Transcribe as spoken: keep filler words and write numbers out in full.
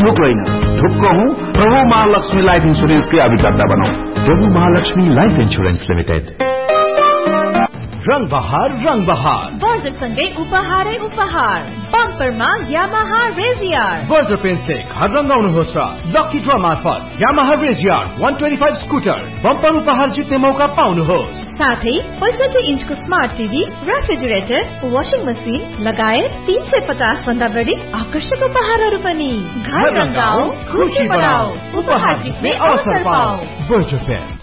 ढुक होइन ढुक्क हूँ प्रभु महालक्ष्मी लाइफ इंश्योरेंस के अभिकर्ता बनौ। प्रभु महालक्ष्मी लाइफ इंश्योरेंस लिमिटेड। रंग बहार रंग बहार बर्जर सँगै उपहारै उपहार बम्परमा यामाहा रेजियर बर्जर पेन्सले घर रंगाउनुहोस् र लकी ड्र मार्फत यामाहा रेजियर एक सय पच्चीस स्कुटर बम्पर उपहार जित्ने मौका पाउनुहोस्। साथै पैंसठी इन्चको smart TV, refrigerator, washing machine लगायत तीन सय पचास भन्दा बढी आकर्षक उपहारहरू पनि। घर रंगाऊ खुशी बढाऊ उपहार जित्ने अवसर पाऊ। Berger pens